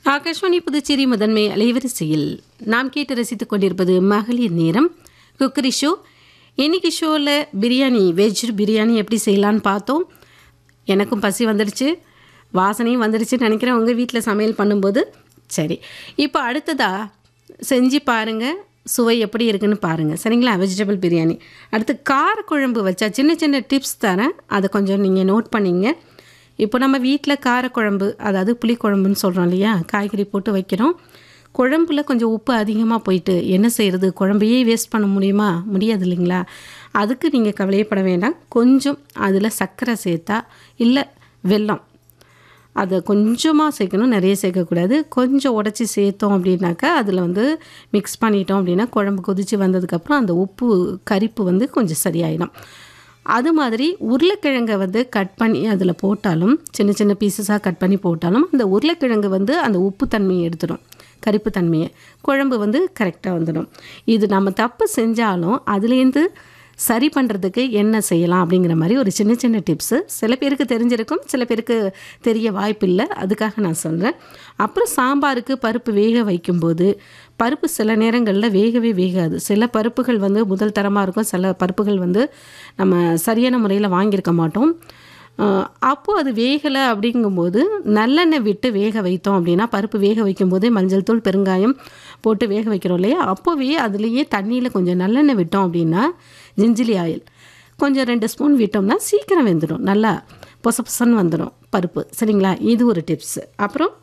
ஆகாஷ்வாணி புதுச்சேரி முதன்மை அலைவரிசையில் நாம் கேட்டு ரசித்துக் கொண்டிருப்பது மகளிர் நேரம் குக்கரி ஷோ. இன்றைக்கி ஷோவில் பிரியாணி, வெஜ் பிரியாணி எப்படி செய்யலான்னு பார்த்தோம். எனக்கும் பசி வந்துடுச்சு, வாசனையும் வந்துடுச்சுன்னு நினைக்கிறேன் உங்கள் வீட்டில் சமையல் பண்ணும்போது. சரி, இப்போ அடுத்ததாக செஞ்சு பாருங்கள், சுவை எப்படி இருக்குன்னு பாருங்கள். சரிங்களா? வெஜிடபிள் பிரியாணி. அடுத்து காரக்குழம்பு வச்சா சின்ன சின்ன டிப்ஸ் தரேன், அதை கொஞ்சம் நீங்கள் நோட் பண்ணிங்க. இப்போ நம்ம வீட்டில் காரக்குழம்பு, அதாவது புளிக்குழம்புன்னு சொல்கிறோம் இல்லையா, காய்கறி போட்டு வைக்கிறோம். குழம்புல கொஞ்சம் உப்பு அதிகமாக போயிட்டு என்ன செய்கிறது, குழம்பையே வேஸ்ட் பண்ண முடியுமா? முடியாது இல்லைங்களா? அதுக்கு நீங்கள் கவலையப்பட வேண்டாம். கொஞ்சம் அதில் சர்க்கரை சேர்த்தா, இல்லை வெல்லம், அதை கொஞ்சமாக சேர்க்கணும், நிறைய சேர்க்கக்கூடாது. கொஞ்சம் உடச்சி சேர்த்தோம் அப்படின்னாக்கா அதில் மிக்ஸ் பண்ணிட்டோம் அப்படின்னா குழம்பு கொதித்து வந்ததுக்கப்புறம் அந்த உப்பு கரிப்பு கொஞ்சம் சரியாயிடும். அது மாதிரி உருளைக்கிழங்கை கட் பண்ணி அதில் போட்டாலும், சின்ன சின்ன பீசஸாக கட் பண்ணி போட்டாலும் அந்த உருளைக்கிழங்கு அந்த உப்பு தன்மையை எடுத்துடும், கரிப்பு தன்மையை. குழம்பு கரெக்டாக வந்துடும். இது நம்ம தப்பு செஞ்சாலும் அதுலேருந்து சரி பண்ணுறதுக்கு என்ன செய்யலாம் அப்படிங்கிற மாதிரி ஒரு சின்ன சின்ன டிப்ஸு சில பேருக்கு தெரிஞ்சிருக்கும், சில பேருக்கு தெரிய வாய்ப்பு இல்லை, அதுக்காக நான் சொல்கிறேன். அப்புறம் சாம்பாருக்கு பருப்பு வேக வைக்கும்போது பருப்பு சில நேரங்களில் வேகவே வேகாது. சில பருப்புகள் முதல் தரமாக இருக்கும், சில பருப்புகள் நம்ம சரியான முறையில் வாங்கியிருக்க மாட்டோம். அப்போது அது வேகலை அப்படிங்கும்போது நல்லெண்ணெய் விட்டு வேக வைத்தோம் அப்படின்னா, பருப்பு வேக வைக்கும்போதே மஞ்சள் தூள், பெருங்காயம் போட்டு வேக வைக்கிறோம் இல்லையா, அப்போவே அதுலேயே தண்ணியில் கொஞ்சம் நல்லெண்ணெய் விட்டோம் அப்படின்னா, ஜிஞ்சிலி ஆயில் கொஞ்சம் 2 ஸ்பூன் விட்டோம்னா சீக்கிரம் வெந்துடும், நல்லா பொசன்னு வந்துடும் பருப்பு. சரிங்களா? இது ஒரு டிப்ஸு. அப்புறம்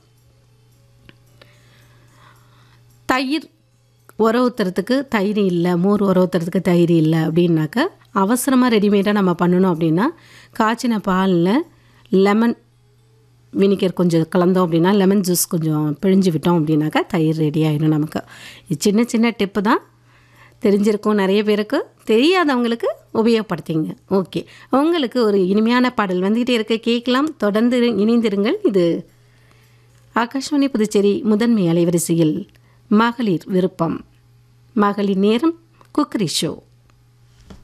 தயிர் உர ஊற்றுறதுக்கு தயிர் இல்லை, மோர் உர ஊற்றுறதுக்கு தயிர் இல்லை அப்படின்னாக்கா, அவசரமாக ரெடிமேடாக நம்ம பண்ணணும் அப்படின்னா, காய்ச்சின பாலில் லெமன் வினிகர் கொஞ்சம் கலந்தோம் அப்படின்னா, லெமன் ஜூஸ் கொஞ்சம் பிழிஞ்சு விட்டோம் அப்படின்னாக்கா தயிர் ரெடி ஆகிடும் நமக்கு. இது சின்ன சின்ன டிப்பு தான், தெரிஞ்சிருக்கும் நிறைய பேருக்கு, தெரியாதவங்களுக்கு உபயோகப்படுத்திங்க. ஓகே, உங்களுக்கு ஒரு இனிமையான பாடல் வந்துக்கிட்டே இருக்க, கேட்கலாம். தொடர்ந்து இணைந்திருங்கள். இது ஆகாஷ்வாணி புதுச்சேரி முதன்மை அலைவரிசையில் மகளிர் விருப்பம், மகளிர் நேரம், குக்கரி ஷோ.